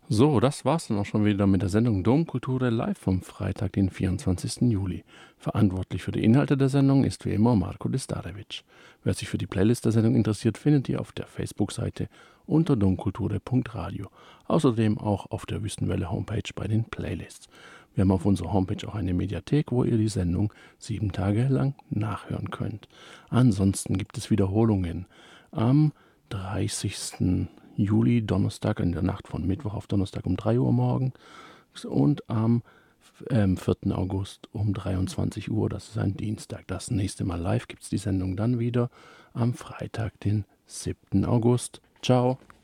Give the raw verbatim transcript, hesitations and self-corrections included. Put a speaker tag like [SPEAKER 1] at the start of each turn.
[SPEAKER 1] So, das war's dann auch schon wieder mit der Sendung Domkultur live vom Freitag, den vierundzwanzigsten Juli. Verantwortlich für die Inhalte der Sendung ist wie immer Marko Listarevic. Wer sich für die Playlist der Sendung interessiert, findet ihr auf der Facebook-Seite unter domkulture punkt radio. Außerdem auch auf der Wüstenwelle-Homepage bei den Playlists. Wir haben auf unserer Homepage auch eine Mediathek, wo ihr die Sendung sieben Tage lang nachhören könnt. Ansonsten gibt es Wiederholungen am dreißigsten Juli, Donnerstag, in der Nacht von Mittwoch auf Donnerstag um drei Uhr morgens und am ähm, vierten August um dreiundzwanzig Uhr, das ist ein Dienstag. Das nächste Mal live gibt es die Sendung dann wieder am Freitag, den siebten August. Ciao.